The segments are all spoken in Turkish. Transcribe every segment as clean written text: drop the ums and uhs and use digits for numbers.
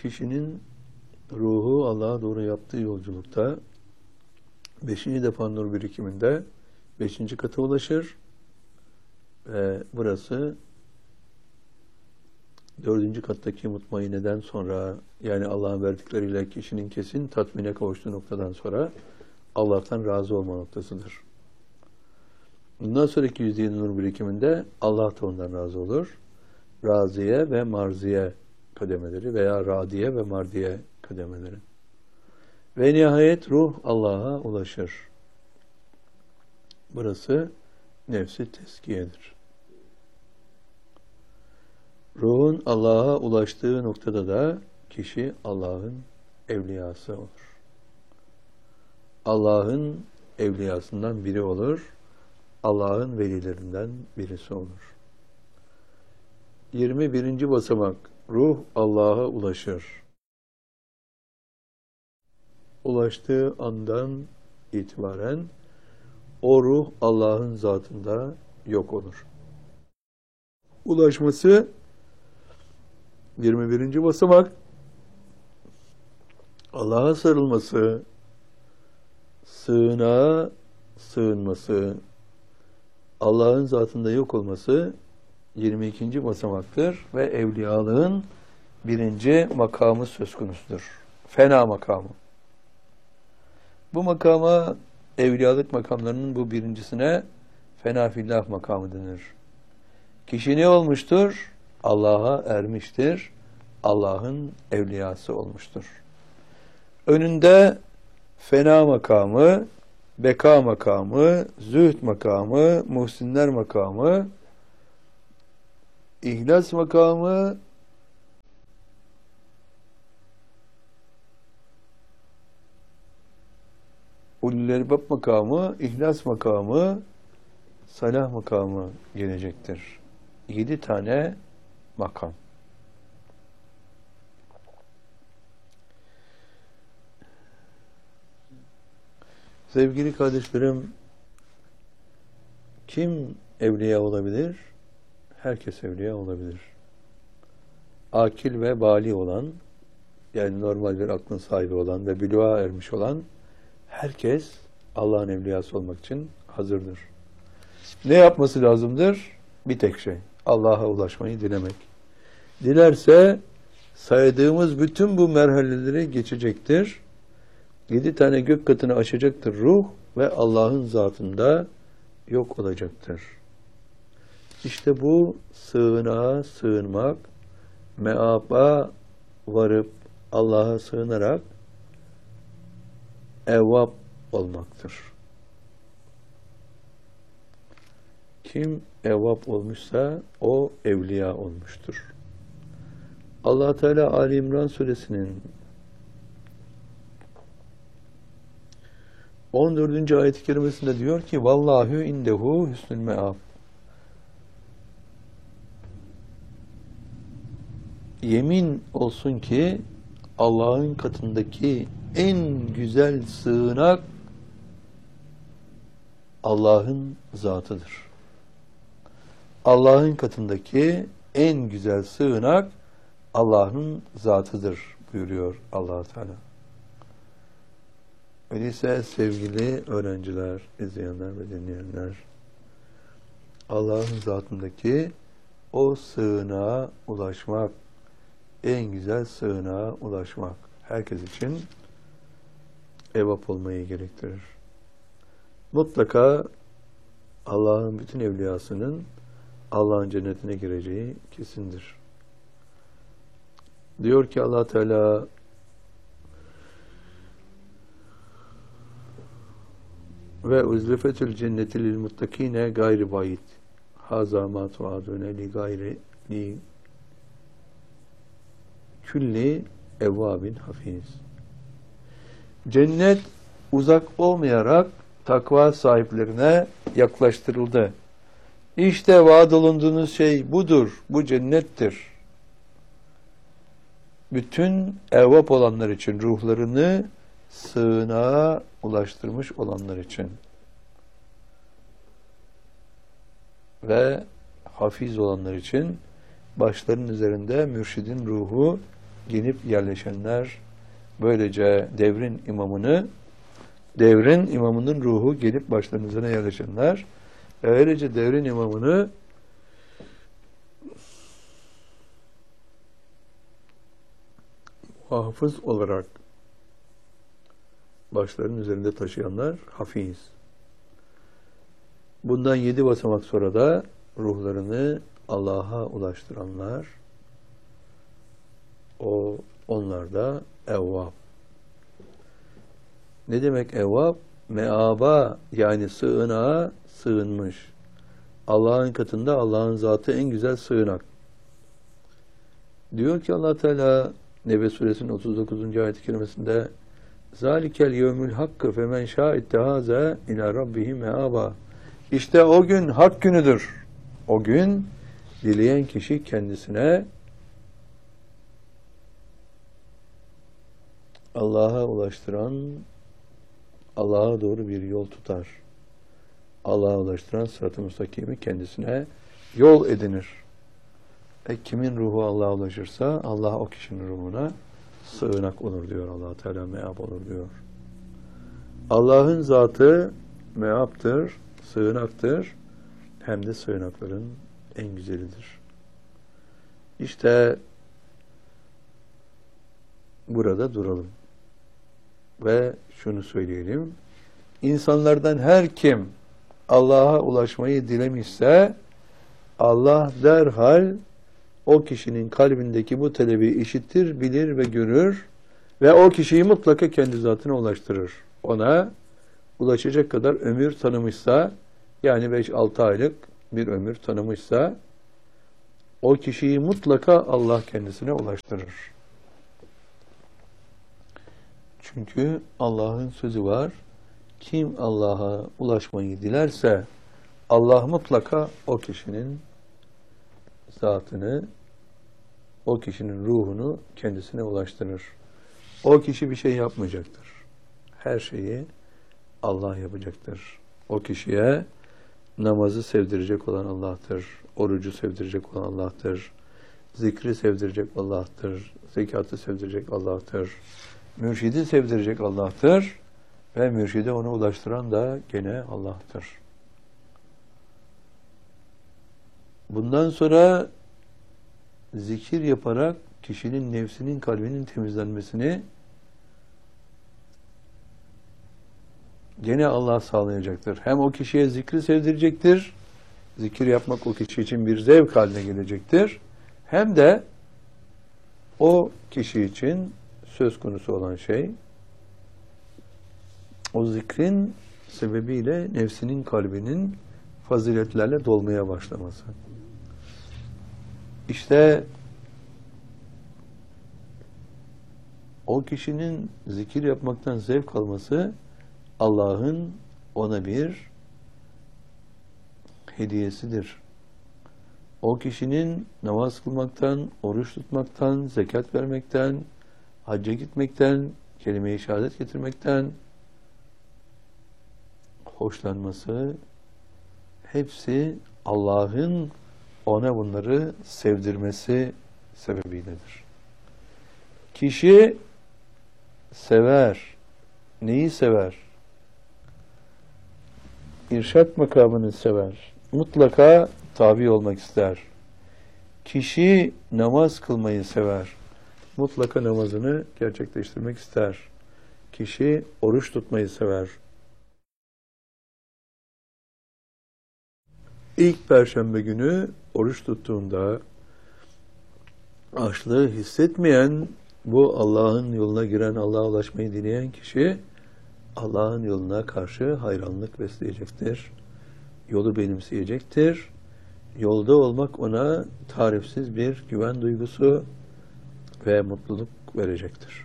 Kişinin ruhu Allah'a doğru yaptığı yolculukta 5. defa nur birikiminde 5. kata ulaşır ve burası 4. kattaki mutmaineden sonra, yani Allah'ın verdikleriyle kişinin kesin tatmine kavuştuğu noktadan sonra Allah'tan razı olma noktasıdır. Bundan sonraki %7 nur birikiminde Allah da ondan razı olur. Raziye ve marziye kademeleri veya radiye ve mardiye kademeleri. Ve nihayet ruh Allah'a ulaşır. Burası nefsi teskiyedir. Ruhun Allah'a ulaştığı noktada da kişi Allah'ın evliyası olur. Allah'ın evliyasından biri olur. Allah'ın velilerinden birisi olur. 21. basamak. Ruh Allah'a ulaşır. Ulaştığı andan itibaren o ruh Allah'ın zatında yok olur. Ulaşması 21. basamak. Allah'a sarılması, sığınağa sığınması, Allah'ın zatında yok olması 22. basamaktır ve evliyalığın 1. makamı söz konusudur. Fena makamı. Bu makama, evliyalık makamlarının bu birincisine fena fillah makamı denir. Kişi ne olmuştur? Allah'a ermiştir. Allah'ın evliyası olmuştur. Önünde fena makamı, beka makamı, zühd makamı, muhsinler makamı, ihlas makamı, ulul elbab makamı, ihlas makamı, salah makamı gelecektir. 7 tane makam. Sevgili kardeşlerim, kim evliya olabilir? Herkes evliya olabilir. Akil ve bali olan, yani normal bir aklın sahibi olan ve buluğa ermiş olan herkes Allah'ın evliyası olmak için hazırdır. Ne yapması lazımdır? Bir tek şey. Allah'a ulaşmayı dilemek. Dilerse saydığımız bütün bu merhaleleri geçecektir. 7 tane gök katını aşacaktır ruh ve Allah'ın zatında yok olacaktır. İşte bu sığınağa sığınmak, meaba varıp Allah'a sığınarak evvab olmaktır. Kim evvab olmuşsa o evliya olmuştur. Allah Teala Ali İmran suresinin 14. ayet-i kerimesinde diyor ki Vallahu indehu hüsnül meab. Yemin olsun ki Allah'ın katındaki en güzel sığınak Allah'ın zatıdır. Allah'ın katındaki en güzel sığınak Allah'ın zatıdır buyuruyor Allah Teala. Öyleyse sevgili öğrenciler, izleyenler ve dinleyenler, Allah'ın zatındaki o sığınağa ulaşmak, en güzel sığınağa ulaşmak herkes için evvap olmayı gerektirir. Mutlaka Allah'ın bütün evliyasının Allah'ın cennetine gireceği kesindir. Diyor ki Allah Teala ve uzlifetül cenneti lil muttakine gayri bayit. Haza ma tuadune li gayri li külli evvabin hafiz. Cennet uzak olmayarak takva sahiplerine yaklaştırıldı. İşte vaad olunduğunuz şey budur, bu cennettir. Bütün evvab olanlar için, ruhlarını sığınağa ulaştırmış olanlar için ve hafiz olanlar için başlarının üzerinde mürşidin ruhu gelip yerleşenler, böylece devrin imamının ruhu gelip başlarının üzerine yerleşenler, öylece devrin imamını hafız olarak başlarının üzerinde taşıyanlar hafiz. Bundan 7 basamak sonra da ruhlarını Allah'a ulaştıranlar, onlar da evvab. Ne demek evvab? Meaba, yani sığınağa sığınmış. Allah'ın katında Allah'ın zatı en güzel sığınak. Diyor ki Allah Teala Nebe suresinin 39. ayet-i kerimesinde Zalikel yevmül hakkı femen şâ ittehaze ila rabbihi meaba. İşte o gün hak günüdür. O gün dileyen kişi kendisine Allah'a ulaştıran, Allah'a doğru bir yol tutar. Allah'a ulaştıran sırat-ı müstakimi kendisine yol edinir. Kimin ruhu Allah'a ulaşırsa Allah o kişinin ruhuna sığınak olur diyor Allah Teala, meab olur diyor. Allah'ın zatı meaptır, sığınaktır, hem de sığınakların en güzelidir. İşte burada duralım ve şunu söyleyelim. İnsanlardan her kim Allah'a ulaşmayı dilemişse Allah derhal o kişinin kalbindeki bu talebi işitir, bilir ve görür ve o kişiyi mutlaka kendi zatına ulaştırır. Ona ulaşacak kadar ömür tanımışsa, yani 5-6 aylık bir ömür tanımışsa, o kişiyi mutlaka Allah kendisine ulaştırır. Çünkü Allah'ın sözü var, kim Allah'a ulaşmayı dilerse, Allah mutlaka o kişinin zatını, o kişinin ruhunu kendisine ulaştırır. O kişi bir şey yapmayacaktır. Her şeyi Allah yapacaktır. O kişiye namazı sevdirecek olan Allah'tır. Orucu sevdirecek olan Allah'tır. Zikri sevdirecek Allah'tır. Zekatı sevdirecek Allah'tır. Mürşidi sevdirecek Allah'tır. Ve mürşide onu ulaştıran da gene Allah'tır. Bundan sonra zikir yaparak kişinin nefsinin, kalbinin temizlenmesini gene Allah sağlayacaktır. Hem o kişiye zikri sevdirecektir, zikir yapmak o kişi için bir zevk haline gelecektir. Hem de o kişi için söz konusu olan şey, o zikrin sebebiyle nefsinin, kalbinin faziletlerle dolmaya başlaması. İşte o kişinin zikir yapmaktan zevk alması Allah'ın ona bir hediyesidir. O kişinin namaz kılmaktan, oruç tutmaktan, zekat vermekten, hacca gitmekten, kelime-i şehadet getirmekten hoşlanması, hepsi Allah'ın ona bunları sevdirmesi sebebiyledir. Kişi sever. Neyi sever? İrşad makamını sever. Mutlaka tabi olmak ister. Kişi namaz kılmayı sever. Mutlaka namazını gerçekleştirmek ister. Kişi oruç tutmayı sever. İlk Perşembe günü oruç tuttuğunda açlığı hissetmeyen, bu Allah'ın yoluna giren, Allah'a ulaşmayı dileyen kişi Allah'ın yoluna karşı hayranlık besleyecektir. Yolu benimseyecektir. Yolda olmak ona tarifsiz bir güven duygusu ve mutluluk verecektir.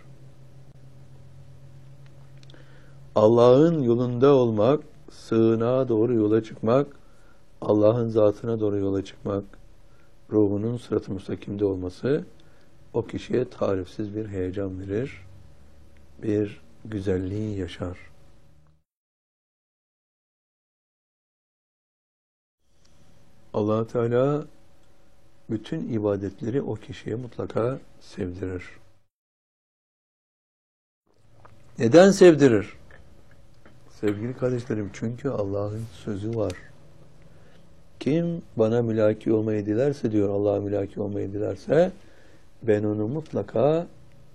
Allah'ın yolunda olmak, sığınağa doğru yola çıkmak, Allah'ın zatına doğru yola çıkmak, ruhunun sırat-ı müstakimde olması o kişiye tarifsiz bir heyecan verir, bir güzelliği yaşar. Allah Teala bütün ibadetleri o kişiye mutlaka sevdirir. Neden sevdirir? Sevgili kardeşlerim, çünkü Allah'ın sözü var. Kim bana mülaki olmayı dilerse diyor, Allah'a mülaki olmayı dilerse ben onu mutlaka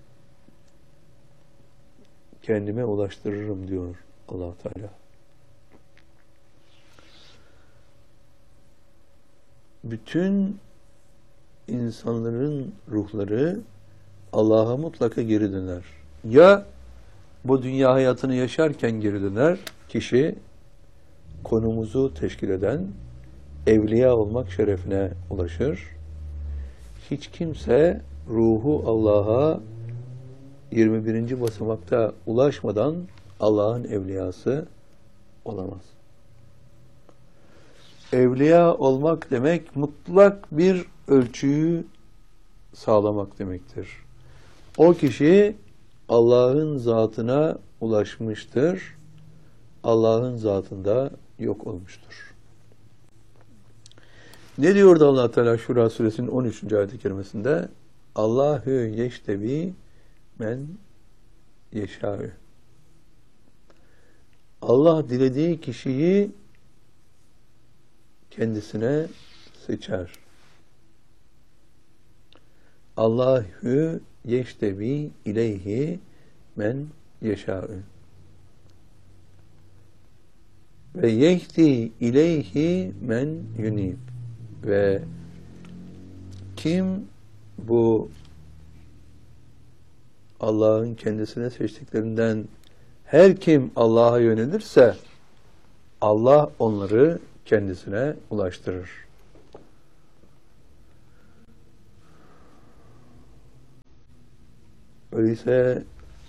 kendime ulaştırırım diyor Allah Teala. Bütün insanların ruhları Allah'a mutlaka geri döner. Ya bu dünya hayatını yaşarken geri döner kişi, konumuzu teşkil eden evliya olmak şerefine ulaşır. Hiç kimse ruhu Allah'a 21. basamakta ulaşmadan Allah'ın evliyası olamaz. Evliya olmak demek mutlak bir ölçüyü sağlamak demektir. O kişi Allah'ın zatına ulaşmıştır. Allah'ın zatında yok olmuştur. Ne diyordu Allah Teala Şura suresinin 13. ayet-i kerimesinde? Allahu yeştebi men yeşâ'ü. Allah dilediği kişiyi kendisine seçer. Allahu yeştebi ileyhi men yeşâ'ü. Ve yehdi ileyhi men yunib. Ve kim bu Allah'ın kendisine seçtiklerinden her kim Allah'a yönelirse Allah onları kendisine ulaştırır. Öyleyse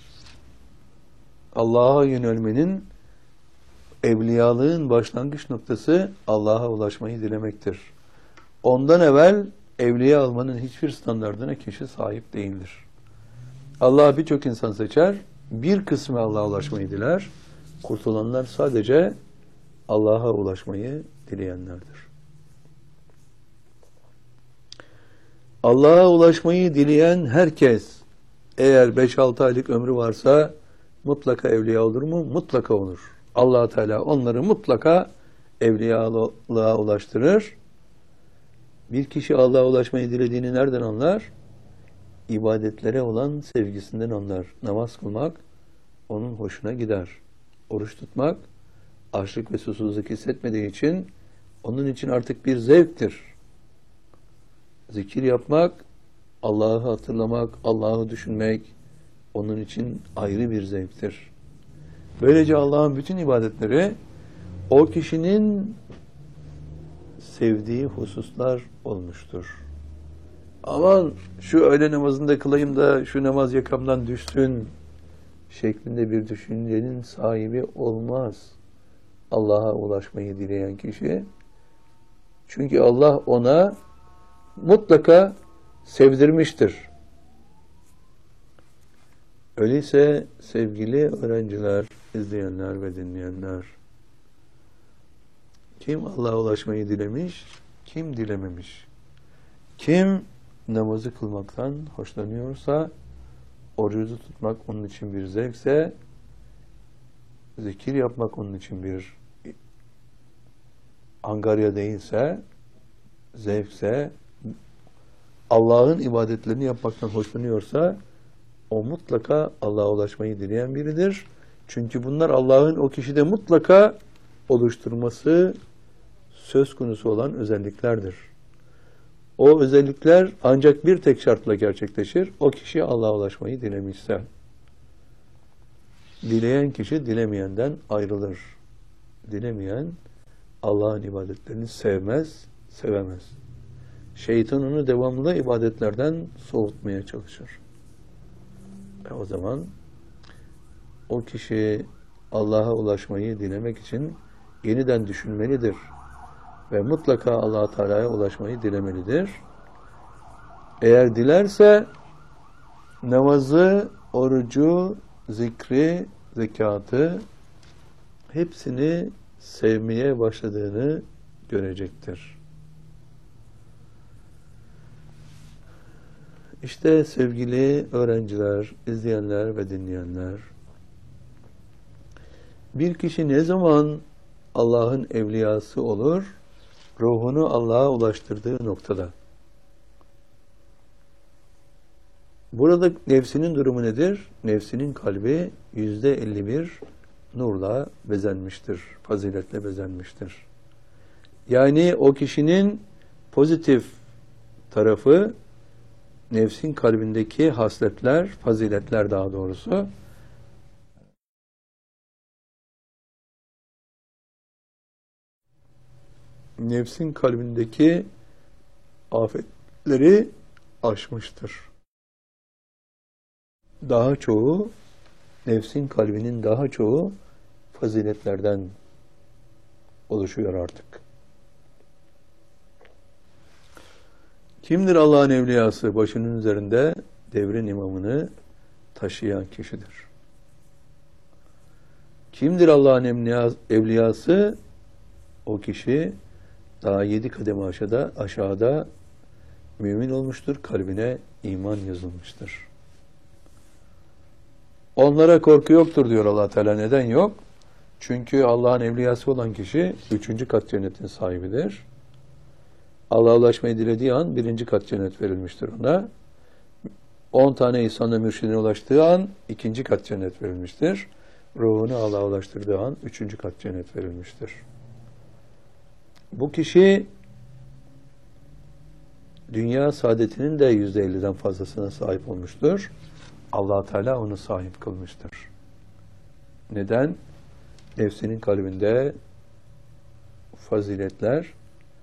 Allah'a yönelmenin, evliyalığın başlangıç noktası Allah'a ulaşmayı dilemektir. Ondan evvel evliya olmanın hiçbir standardına kişi sahip değildir. Allah birçok insan seçer, bir kısmı Allah'a ulaşmayı diler. Kurtulanlar sadece Allah'a ulaşmayı dileyenlerdir. Allah'a ulaşmayı dileyen herkes, eğer 5-6 aylık ömrü varsa mutlaka evliya olur mu? Mutlaka olur. Allah Teala onları mutlaka evliyalığa ulaştırır. Bir kişi Allah'a ulaşmayı dilediğini nereden anlar? İbadetlere olan sevgisinden anlar. Namaz kılmak onun hoşuna gider. Oruç tutmak açlık ve susuzluk hissetmediği için onun için artık bir zevktir. Zikir yapmak, Allah'ı hatırlamak, Allah'ı düşünmek onun için ayrı bir zevktir. Böylece Allah'ın bütün ibadetleri o kişinin sevdiği hususlar olmuştur. Aman şu öğle namazında kılayım da şu namaz yakamdan düşsün şeklinde bir düşüncenin sahibi olmaz Allah'a ulaşmayı dileyen kişi. Çünkü Allah ona mutlaka sevdirmiştir. Öyleyse sevgili öğrenciler, izleyenler ve dinleyenler, kim Allah'a ulaşmayı dilemiş, kim dilememiş? Kim namazı kılmaktan hoşlanıyorsa, orucu tutmak onun için bir zevkse, zikir yapmak onun için bir angarya değilse, zevkse, Allah'ın ibadetlerini yapmaktan hoşlanıyorsa, o mutlaka Allah'a ulaşmayı dileyen biridir. Çünkü bunlar Allah'ın o kişide mutlaka oluşturması söz konusu olan özelliklerdir. O özellikler ancak bir tek şartla gerçekleşir. O kişi Allah'a ulaşmayı dilemişse. Dileyen kişi dilemeyenden ayrılır. Dilemeyen Allah'ın ibadetlerini sevmez, sevemez. Şeytan onu devamlı ibadetlerden soğutmaya çalışır. O zaman o kişi Allah'a ulaşmayı dilemek için yeniden düşünmelidir. Ve mutlaka Allah Teala'ya ulaşmayı dilemelidir. Eğer dilerse namazı, orucu, zikri, zekatı hepsini sevmeye başladığını görecektir. İşte sevgili öğrenciler, izleyenler ve dinleyenler, Bir kişi ne zaman Allah'ın evliyası olur? Ruhunu Allah'a ulaştırdığı noktada. Burada nefsinin durumu nedir? Nefsinin kalbi %51 nurla bezenmiştir, faziletle bezenmiştir. Yani o kişinin pozitif tarafı, nefsin kalbindeki hasletler, faziletler daha doğrusu, nefsin kalbindeki afetleri aşmıştır. Daha çoğu, nefsin kalbinin daha çoğu faziletlerden oluşuyor artık. Kimdir Allah'ın evliyası? Başının üzerinde devrin imamını taşıyan kişidir. Kimdir Allah'ın evliyası? O kişi daha 7 kademe aşağıda mümin olmuştur, kalbine iman yazılmıştır. Onlara korku yoktur diyor Allah Teala. Neden yok? Çünkü Allah'ın evliyası olan kişi 3. kat cennetin sahibidir. Allah'a ulaşmayı dilediği an 1. kat cennet verilmiştir ona. 10 tane insanla mürşidine ulaştığı an 2. kat cennet verilmiştir. Ruhunu Allah'a ulaştırdığı an 3. kat cennet verilmiştir. Bu kişi dünya saadetinin de %50'den fazlasına sahip olmuştur. Allah Teala onu sahip kılmıştır. Neden? Nefsinin kalbinde faziletler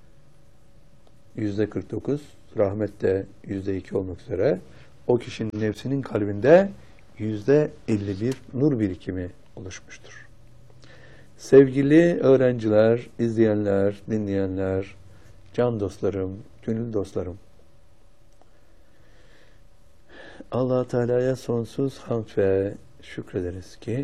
%49, rahmet de %2 olmak üzere o kişinin nefsinin kalbinde %51 nur birikimi oluşmuştur. Sevgili öğrenciler, izleyenler, dinleyenler, can dostlarım, gönül dostlarım, Allah Teala'ya sonsuz hamd ve şükrederiz ki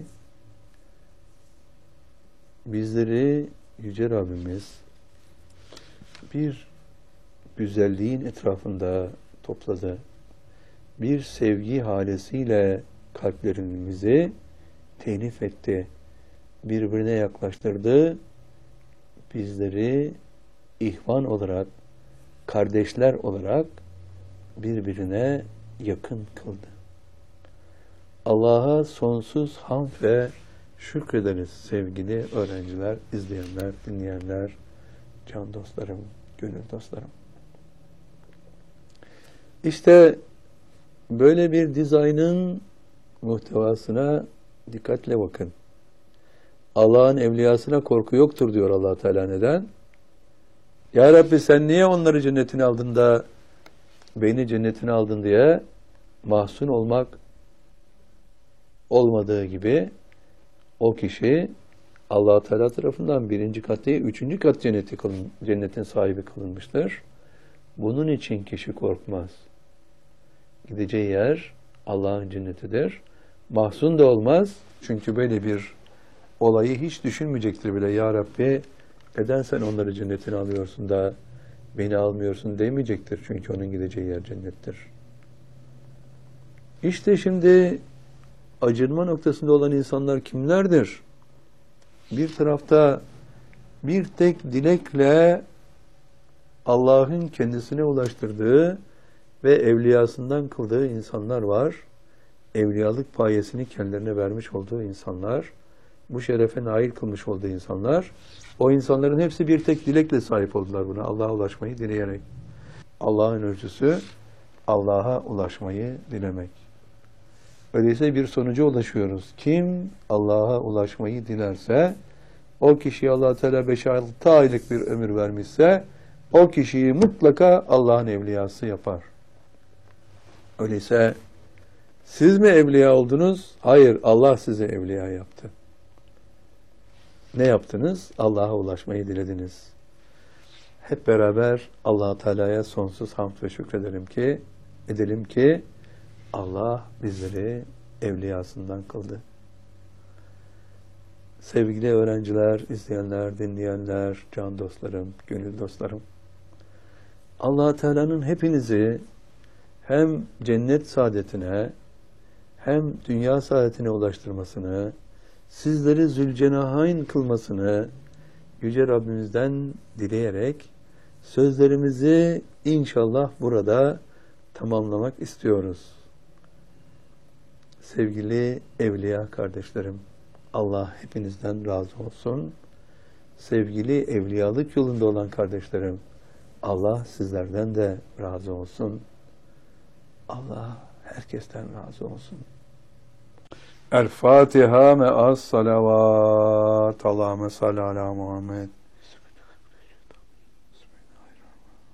bizleri Yüce Rabbimiz bir güzelliğin etrafında topladı. Bir sevgi halesiyle kalplerimizi telif etti. Birbirine yaklaştırdı. Bizleri ihvan olarak, kardeşler olarak birbirine yakın kıldı. Allah'a sonsuz hamd ve şükrederiz sevgili öğrenciler, izleyenler, dinleyenler, can dostlarım, gönül dostlarım. İşte böyle bir dizaynın muhtevasına dikkatle bakın. Allah'ın evliyasına korku yoktur diyor Allah Teala. Neden? Ya Rabbi sen niye onları cennetine aldın da beni cennetine aldın diye mahzun olmak olmadığı gibi o kişi Allah Teala tarafından 1. kat değil 3. kat cennetin sahibi kılınmıştır. Bunun için kişi korkmaz. Gideceği yer Allah'ın cennetidir. Mahzun da olmaz. Çünkü böyle bir olayı hiç düşünmeyecektir bile. Ya Rabbi neden sen onları cennetine alıyorsun da beni almıyorsun demeyecektir. Çünkü onun gideceği yer cennettir. İşte şimdi acınma noktasında olan insanlar kimlerdir? Bir tarafta bir tek dilekle Allah'ın kendisine ulaştırdığı ve evliyasından kıldığı insanlar var. Evliyalık payesini kendilerine vermiş olduğu insanlar, bu şerefe nail kılmış olduğu insanlar, o insanların hepsi bir tek dilekle sahip oldular buna. Allah'a ulaşmayı dileyerek. Allah'ın ölçüsü Allah'a ulaşmayı dilemek. Öyleyse bir sonuca ulaşıyoruz. Kim Allah'a ulaşmayı dilerse, o kişiye Allah Teala 5-6 aylık bir ömür vermişse, o kişiyi mutlaka Allah'ın evliyası yapar. Öyleyse siz mi evliya oldunuz? Hayır, Allah sizi evliya yaptı. Ne yaptınız? Allah'a ulaşmayı dilediniz. Hep beraber Allah Teala'ya sonsuz hamd ve şükredelim ki Allah bizleri evliyasından kıldı. Sevgili öğrenciler, izleyenler, dinleyenler, can dostlarım, gönül dostlarım, Allah Teala'nın hepinizi hem cennet saadetine hem dünya saadetine ulaştırmasını sizleri Zülcenahayn kılmasını Yüce Rabbimizden dileyerek sözlerimizi inşallah burada tamamlamak istiyoruz. Sevgili evliya kardeşlerim, Allah hepinizden razı olsun. Sevgili evliyalık yolunda olan kardeşlerim, Allah sizlerden de razı olsun. Allah herkesten razı olsun. El Fatiha me'as salavat. Allahümme salli ala Muhammed.